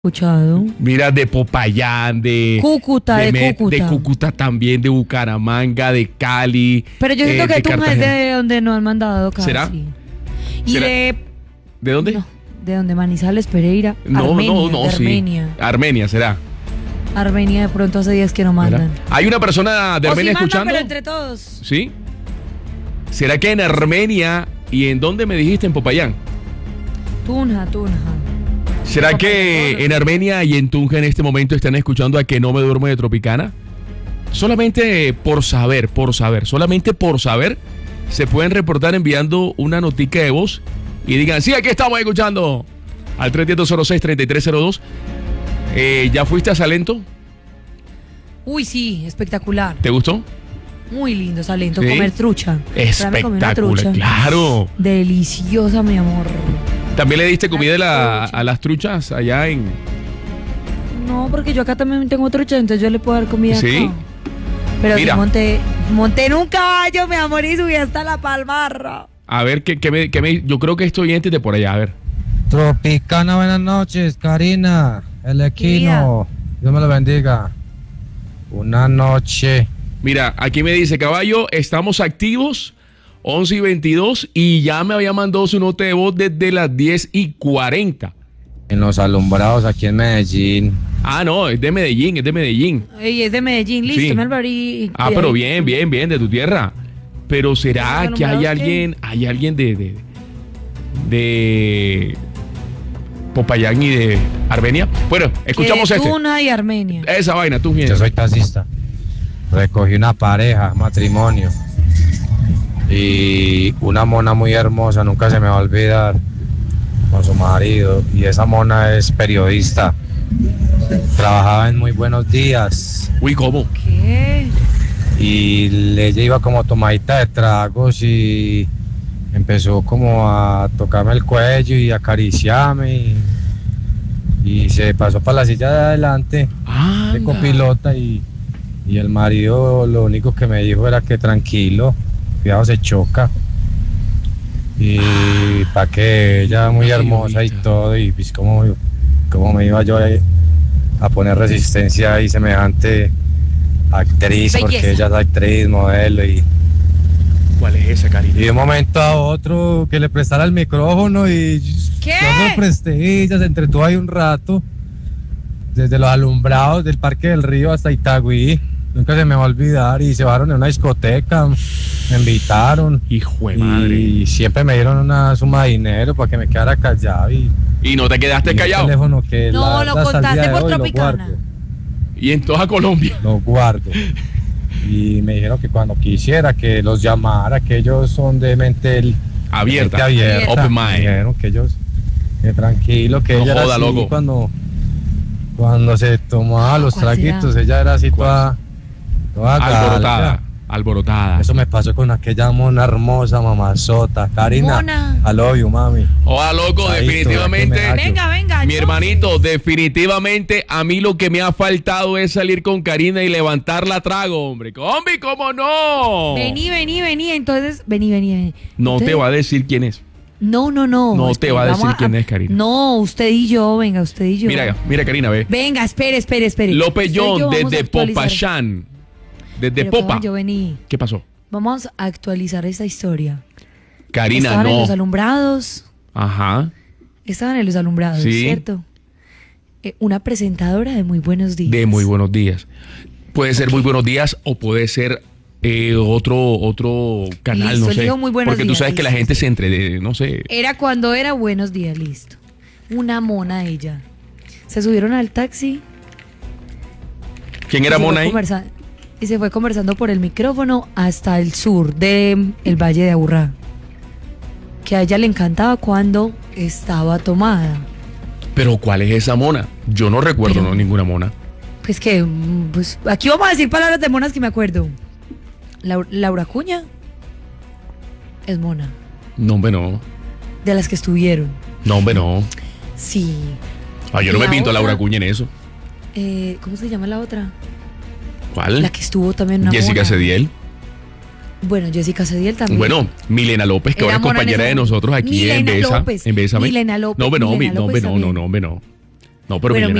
Escuchado. Mira, de Popayán, Cúcuta, de Cúcuta. de Cúcuta también, de Bucaramanga, de Cali. Pero yo siento que Tunja es de donde nos han mandado casi. ¿Será? Y ¿Será? ¿De dónde? No, de donde Manizales, Pereira, Armenia, de Armenia. Sí. Armenia, ¿será? Armenia de pronto hace días que no mandan. ¿Será? ¿Hay una persona de Armenia escuchando? Pero entre todos. ¿Sí? ¿Será que en Armenia y en dónde me dijiste? En Popayán. Tunja. ¿Será que en Armenia y en Tunja en este momento están escuchando a Que No Me Duermo de Tropicana? Solamente por saber, solamente por saber, se pueden reportar enviando una notica de voz y digan, sí, aquí estamos escuchando al 310-06-3302. ¿Ya fuiste a Salento? Uy, sí, espectacular. ¿Te gustó? Muy lindo Salento, ¿Sí? Comer trucha. Espectacular, trucha. claro. Deliciosa, mi amor. ¿También le diste comida a las truchas allá en...? No, porque yo acá también tengo trucha, entonces yo le puedo dar comida ¿Sí? acá. Pero Mira. sí monté en un caballo, mi amor, y subí hasta la Palmarra. A ver, yo creo que estoy oyente de por allá, a ver. Tropicana, buenas noches, Karina, el Equino, Dios me lo bendiga. Una noche. Mira, aquí me dice, caballo, estamos activos, 11:22, y ya me había mandado su nota de voz desde las 10:40. En los alumbrados aquí en Medellín. Ah, no, es de Medellín. Ey, es de Medellín, listo, Sí. me alvarí. Ah, pero bien, de tu tierra. Pero ¿será que hay alguien de Popayán y de Armenia? Bueno, escuchamos de este. Tuna y Armenia. Esa vaina, tú bien. Yo soy taxista. Recogí una pareja, matrimonio. Y una mona muy hermosa, nunca se me va a olvidar, con su marido. Y esa mona es periodista. Trabajaba en Muy Buenos Días. Uy, ¿cómo? ¿Qué? Y ella iba como tomadita de tragos y empezó como a tocarme el cuello y acariciarme y se pasó para la silla de adelante de copilota y el marido lo único que me dijo era que tranquilo, cuidado se choca. Y para que ella muy hermosa y todo, y pues como me iba yo a poner resistencia ahí semejante actriz, Belleza. porque ella es actriz, modelo y ¿Cuál es esa, Karina? de un momento a otro que le prestara el micrófono y ¿Qué? yo se presté y ella se entretuvo ahí un rato desde los alumbrados del Parque del Río hasta Itagüí, nunca se me va a olvidar, y se bajaron en una discoteca, me invitaron. Hijo de madre. Y siempre me dieron una suma de dinero para que me quedara callado ¿Y no te quedaste y callado? el teléfono que No, lo hasta el contaste día de por hoy lo Tropicana. guardo. Y en toda Colombia. Lo guardo. Y me dijeron que cuando quisiera que los llamara, que ellos son de mente Abierta. abierta. Open Me mind. dijeron que ellos, que tranquilo, que No ella joda, era así loco. cuando se tomaba los ¿Cuál será? traguitos, ella era así toda Alborotada. Eso me pasó con aquella mona hermosa, mamazota. Karina, Mona. I love you, mami. Oa, loco, Chaito, definitivamente. aquí me hallo. Venga, Mi yo hermanito, sí. definitivamente a mí lo que me ha faltado es salir con Karina y levantarla a trago, hombre. ¡Hombre, cómo no! Vení, entonces, vení. No Entonces, te va a decir quién es. No. No te va a decir quién es, Karina. No, usted y yo, venga, usted y yo. Mira, Karina, ve. Venga, espere. López Usted y yo John, vamos a desde actualizar. Popayán. Desde Pero, Popa. caballo, vení. ¿Qué pasó? Vamos a actualizar esta historia. Karina, Estaban en los no. alumbrados. Ajá. Sí. ¿Cierto? Una presentadora de Muy Buenos Días. De Muy Buenos Días. Puede ser Muy Buenos Días o puede ser otro canal, Listo, no sé. elijo Muy Buenos Porque tú Días, sabes que la listo. gente se entre, no sé. Era cuando era Buenos Días, listo. Una mona ella. Se subieron al taxi. ¿Quién era y se Mona fue ahí? Y se fue conversando por el micrófono hasta el sur del Valle de Aburrá. Que a ella le encantaba cuando estaba tomada. Pero ¿cuál es esa mona? Yo no recuerdo Pero- ninguna mona. Pues aquí vamos a decir palabras de monas que me acuerdo. Laura Cuña es mona. No, hombre, no. De las que estuvieron. No, hombre, no. Sí. Yo no me La pinto a otra- Laura Cuña en eso. ¿Cómo se llama la otra? ¿Cuál? La que estuvo también una Jessica mona. Cediel. Bueno, Jessica Cediel también. Bueno, Milena López, que Era ahora es mona en compañera ese de momento. nosotros aquí Milena en Besa. López. En Bésame. Milena López. No, hombre, no, Milena no, López hombre, no, también. no, hombre, no. No, pero Bueno, Milena